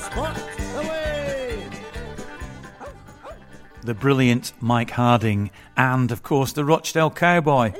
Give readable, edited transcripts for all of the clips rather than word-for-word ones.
Spot away! The brilliant Mike Harding and, of course, the Rochdale Cowboy.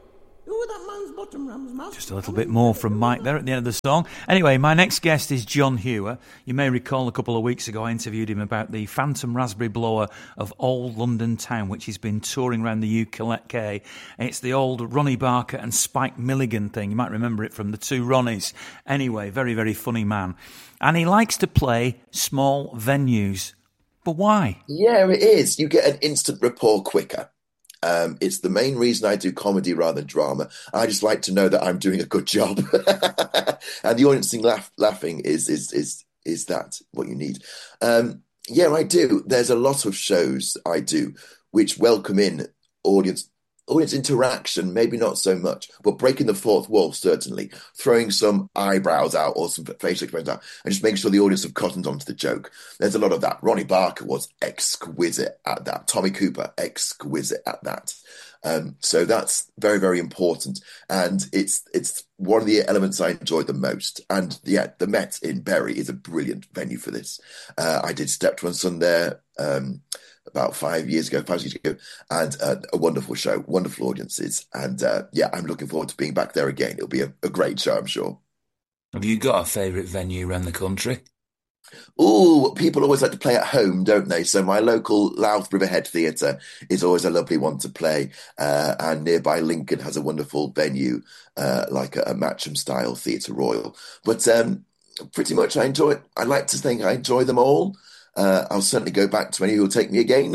Just a little bit more from Mike there at the end of the song. Anyway, my next guest is John Hewer. You may recall a couple of weeks ago I interviewed him about the Phantom Raspberry Blower of Old London Town, which he's been touring around the UK. And it's the old Ronnie Barker and Spike Milligan thing. You might remember it from the two Ronnies. Anyway, very, very funny man. And he likes to play small venues. But why? Yeah, it is. You get an instant rapport quicker. It's the main reason I do comedy rather than drama. I just like to know that I'm doing a good job, and the audience laughing is that what you need. Yeah, I do. There's a lot of shows I do which welcome in audience interaction, maybe not so much, but breaking the fourth wall, certainly. Throwing some eyebrows out or some facial expressions out and just making sure the audience have cottoned onto the joke. There's a lot of that. Ronnie Barker was exquisite at that. Tommy Cooper, exquisite at that. So that's very, very important. And it's one of the elements I enjoy the most. And yeah, the Met in Bury is a brilliant venue for this. I did Step to One Son there, about 5 years ago, and a wonderful show, wonderful audiences. And yeah, I'm looking forward to being back there again. It'll be a great show, I'm sure. Have you got a favourite venue around the country? Oh, people always like to play at home, don't they? So my local Louth Riverhead Theatre is always a lovely one to play. And nearby Lincoln has a wonderful venue, like a Matcham-style Theatre Royal. But pretty much I like to think I enjoy them all. I'll certainly go back to any who will take me again.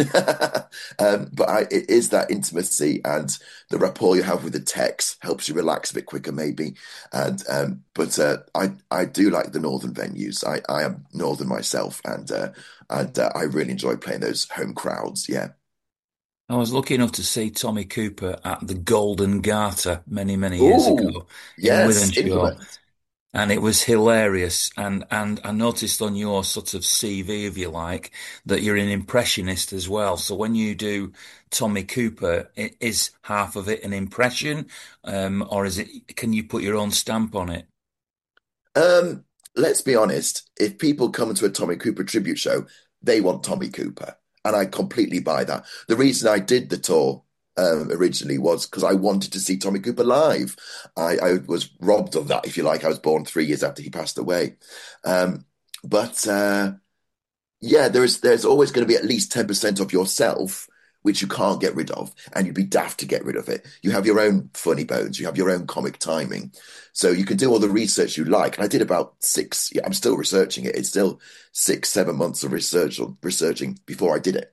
But it is that intimacy and the rapport you have with the text helps you relax a bit quicker, maybe. And but I do like the northern venues. I am northern myself, and I really enjoy playing those home crowds. Yeah. I was lucky enough to see Tommy Cooper at the Golden Garter many years ago in Wythenshawe. And it was hilarious. And I noticed on your sort of CV, if you like, that you're an impressionist as well. So when you do Tommy Cooper, is half of it an impression? Or can you put your own stamp on it? Let's be honest. If people come to a Tommy Cooper tribute show, they want Tommy Cooper. And I completely buy that. The reason I did the tour originally was because I wanted to see Tommy Cooper live. I was robbed of that, if you like. I was born 3 years after he passed away. But yeah, there's always going to be at least 10% of yourself which you can't get rid of, and you'd be daft to get rid of it. You have your own funny bones, you have your own comic timing. So you can do all the research you like. And I did about I'm still researching it. It's still 6-7 months of researching before I did it.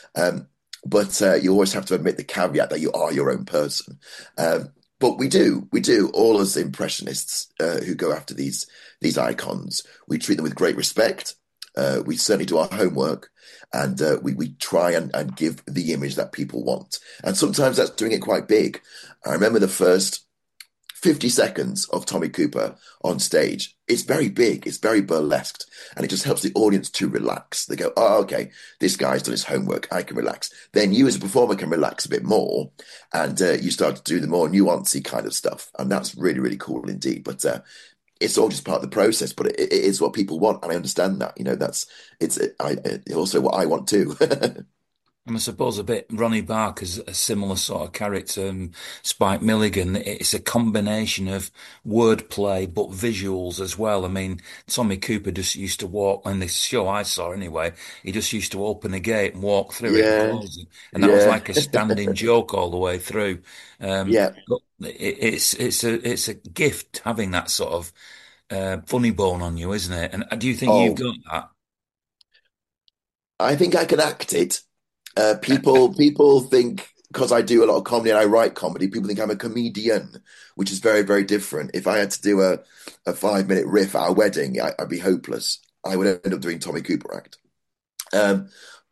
But you always have to admit the caveat that you are your own person. But we do all as impressionists who go after these icons. We treat them with great respect. We certainly do our homework, and we try and give the image that people want. And sometimes that's doing it quite big. I remember the first 50 seconds of Tommy Cooper on stage. It's very big, it's very burlesque, and it just helps the audience to relax. They go, oh, okay, this guy's done his homework, I can relax. Then you as a performer can relax a bit more, and you start to do the more nuancy kind of stuff. And that's really, really cool indeed. But it's all just part of the process, but it is what people want. And I understand that, it's also what I want too. And I suppose a bit Ronnie Barker's a similar sort of character, and Spike Milligan. It's a combination of wordplay but visuals as well. I mean, Tommy Cooper just used to walk, in this show I saw anyway, he just used to open a gate and walk through it and close it. And that was like a standing joke all the way through. It's a gift having that sort of funny bone on you, isn't it? And do you think you've got that? I think I can act it. People think, because I do a lot of comedy and I write comedy, people think I'm a comedian, which is very, very different. If I had to do a 5-minute riff at a wedding, I'd be hopeless. I would end up doing Tommy Cooper act. I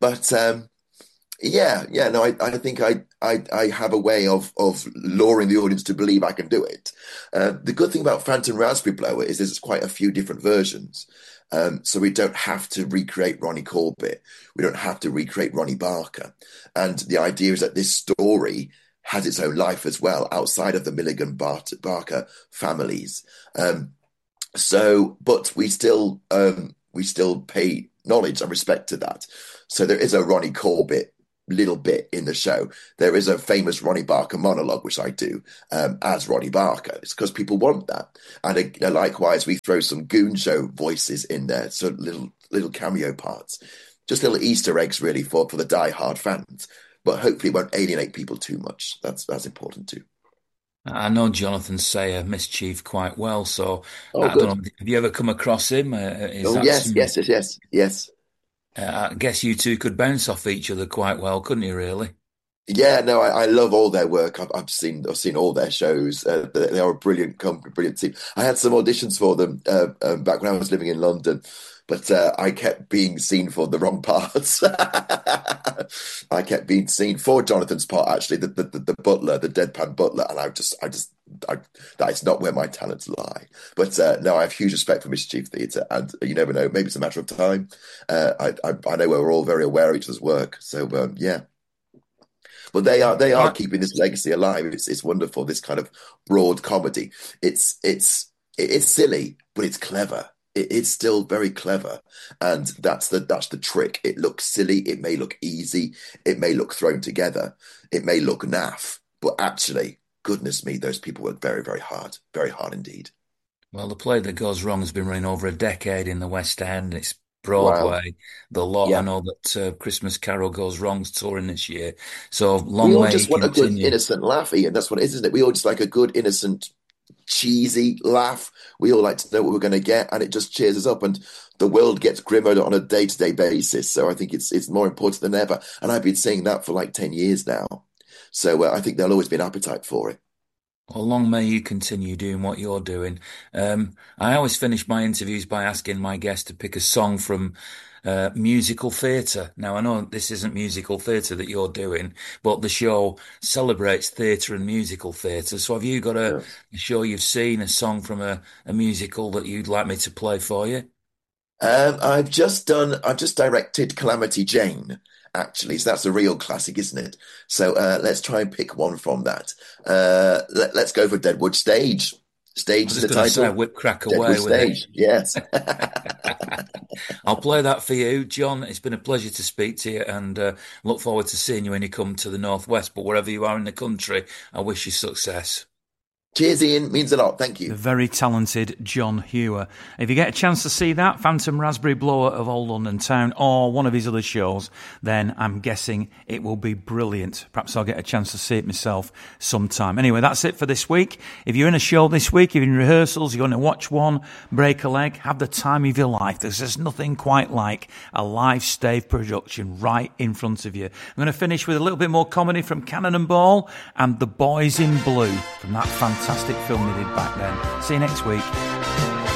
think I have a way of luring the audience to believe I can do it. The good thing about Phantom Raspberry Blower is there's quite a few different versions. So we don't have to recreate Ronnie Corbett. We don't have to recreate Ronnie Barker. And the idea is that this story has its own life as well, outside of the Milligan Barker families. But we still we still pay knowledge and respect to that. So there is a Ronnie Corbett little bit in the show. There is a famous Ronnie Barker monologue, which I do as Ronnie Barker. It's because people want that. And likewise, we throw some Goon Show voices in there, so little cameo parts. Just little Easter eggs, really, for the die-hard fans. But hopefully it won't alienate people too much. That's important too. I know Jonathan Sayer, Mischief, quite well, so I don't know. Have you ever come across him? Yes. I guess you two could bounce off each other quite well, couldn't you, really? Yeah, no, I love all their work. I've seen all their shows. They are a brilliant company, brilliant team. I had some auditions for them back when I was living in London, but I kept being seen for the wrong parts. I kept being seen for Jonathan's part, actually, the butler, the deadpan butler, and that is not where my talents lie. But no, I have huge respect for Mischief Theatre, and you never know, maybe it's a matter of time. I know we're all very aware of each other's work, so yeah. But they are keeping this legacy alive. It's wonderful. This kind of broad comedy. It's silly, but it's clever. It's still very clever, and that's the trick. It looks silly. It may look easy. It may look thrown together. It may look naff, but actually, goodness me, those people work very, very hard indeed. Well, The Play That Goes Wrong has been running over a decade in the West End. It's Broadway, the lot. Yeah. I know that Christmas Carol Goes Wrong's touring this year. So long we all may just want continue. A good innocent laugh, Ian. That's what it is, isn't it? We all just like a good innocent, cheesy laugh. We all like to know what we're going to get, and it just cheers us up. And the world gets grimmer on a day-to-day basis. So I think it's more important than ever. And I've been saying that for like 10 years now. So I think there'll always be an appetite for it. Well, long may you continue doing what you're doing. I always finish my interviews by asking my guest to pick a song from musical theatre. Now, I know this isn't musical theatre that you're doing, but the show celebrates theatre and musical theatre. So have you got a show you've seen, a song from a musical that you'd like me to play for you? I've just directed Calamity Jane, actually. So that's a real classic, isn't it? So let's try and pick one from that. Let's go for Deadwood Stage. Stage is the title. Say, whip crack away Deadwood with Stage. It. Yes. I'll play that for you, John. It's been a pleasure to speak to you, and look forward to seeing you when you come to the Northwest. But wherever you are in the country, I wish you success. Cheers, Ian. Means a lot. Thank you. The very talented John Hewer. If you get a chance to see that, Phantom Raspberry Blower of Old London Town, or one of his other shows, then I'm guessing it will be brilliant. Perhaps I'll get a chance to see it myself sometime. Anyway, that's it for this week. If you're in a show this week, if you're in rehearsals, you're going to watch one, break a leg, have the time of your life. There's just nothing quite like a live stage production right in front of you. I'm going to finish with a little bit more comedy from Cannonball and The Boys in Blue from that fantastic film they did back then. See you next week.